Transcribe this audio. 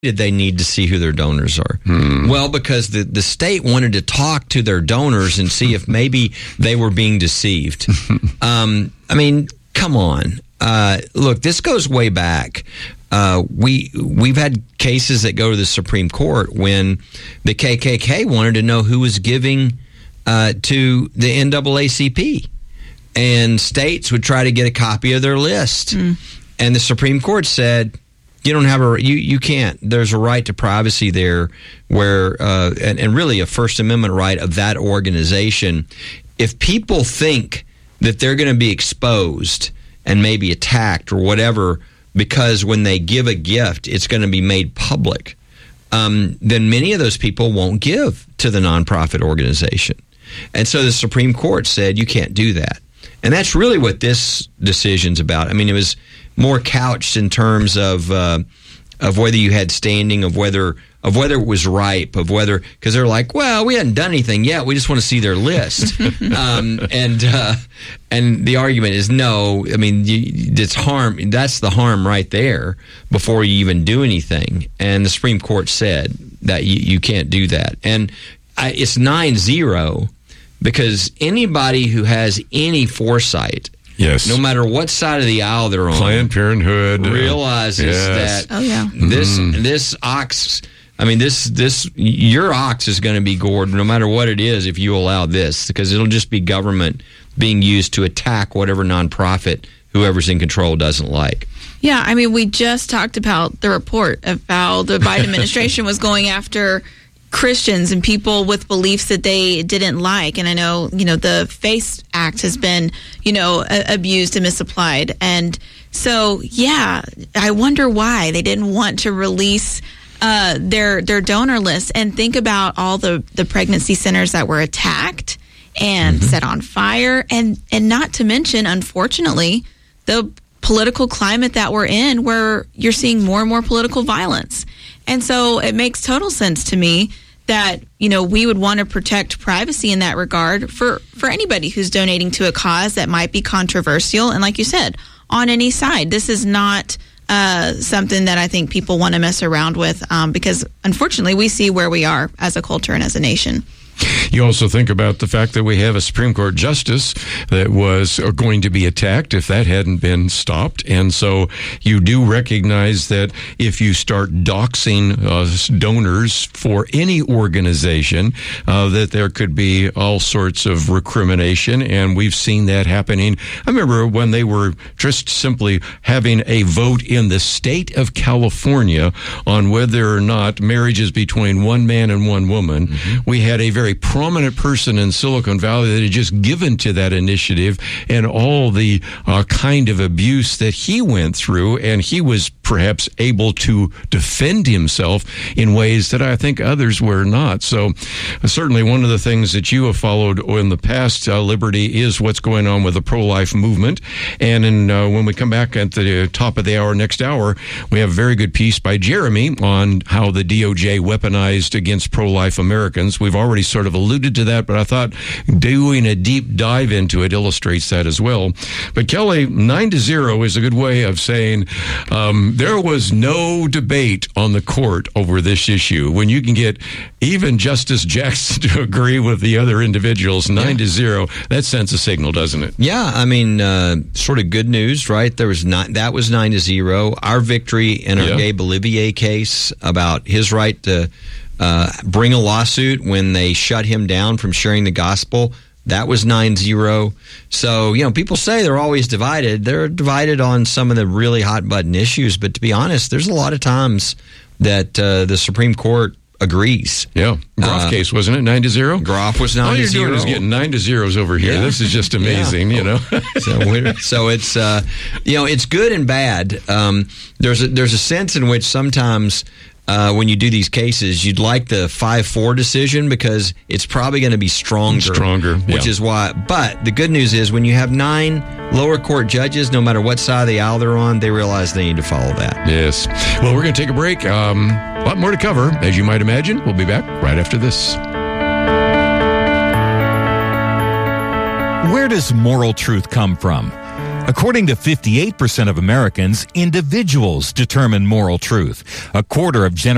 did they need to see who their donors are? Well, because the state wanted to talk to their donors and see if maybe they were being deceived. I mean, come on. Look, this goes way back. We've had cases that go to the Supreme Court when the KKK wanted to know who was giving to the NAACP, and states would try to get a copy of their list, and the Supreme Court said, you don't have you can't. There's a right to privacy there, where and really a First Amendment right of that organization. If people think that they're going to be exposed and maybe attacked or whatever, because when they give a gift, it's going to be made public, then many of those people won't give to the nonprofit organization. And so the Supreme Court said you can't do that. And that's really what this decision's about. I mean, it was more couched in terms of whether you had standing, of whether it was ripe, of whether, because they're like, well, we hadn't done anything yet. We just want to see their list. And the argument is no. I mean, it's harm. That's the harm right there before you even do anything. And the Supreme Court said that you can't do that. And it's 9-0 because anybody who has any foresight, yes, no matter what side of the aisle they're on, Planned Parenthood realizes that this ox. I mean, your ox is going to be gored no matter what it is if you allow this, because it'll just be government being used to attack whatever nonprofit whoever's in control doesn't like. Yeah, I mean, we just talked about the report of how the Biden administration was going after Christians and people with beliefs that they didn't like. And I know, the FACE Act has been, abused and misapplied. And so, yeah, I wonder why they didn't want to release their donor list. And think about all the pregnancy centers that were attacked and set on fire. And not to mention, unfortunately, the political climate that we're in, where you're seeing more and more political violence. And so it makes total sense to me that, we would want to protect privacy in that regard for anybody who's donating to a cause that might be controversial. And like you said, on any side, this is not something that I think people want to mess around with, because unfortunately we see where we are as a culture and as a nation. You also think about the fact that we have a Supreme Court justice that was going to be attacked if that hadn't been stopped. And so you do recognize that if you start doxing donors for any organization, that there could be all sorts of recrimination. And we've seen that happening. I remember when they were just simply having a vote in the state of California on whether or not marriage is between one man and one woman. We had a very prominent person in Silicon Valley that had just given to that initiative, and all the kind of abuse that he went through, and he was perhaps able to defend himself in ways that I think others were not. So certainly one of the things that you have followed in the past, Liberty, is what's going on with the pro-life movement. And when we come back at the top of the hour, next hour, we have a very good piece by Jeremy on how the DOJ weaponized against pro-life Americans. We've already sort of alluded to that, but I thought doing a deep dive into it illustrates that as well. But Kelly, 9-0 is a good way of saying there was no debate on the court over this issue. When you can get even Justice Jackson to agree with the other individuals, 9-0, that sends a signal, doesn't it? Yeah, I mean, sort of good news, right? That was 9-0. Our victory in our Gabe Olivier case about his right to bring a lawsuit when they shut him down from sharing the gospel, that was 9-0. So, people say they're always divided. They're divided on some of the really hot-button issues. But to be honest, there's a lot of times that the Supreme Court agrees. Yeah. Groff case, wasn't it? 9-0? Groff was 9-0. All you're doing is getting 9-0s over here. Yeah. This is just amazing, So it's, it's good and bad. There's a sense in which sometimes when you do these cases, you'd like the 5-4 decision because it's probably going to be stronger, which is why. But the good news is when you have 9 lower court judges, no matter what side of the aisle they're on, they realize they need to follow that. Yes. Well, we're going to take a break. A lot more to cover, as you might imagine. We'll be back right after this. Where does moral truth come from? According to 58% of Americans, individuals determine moral truth. A quarter of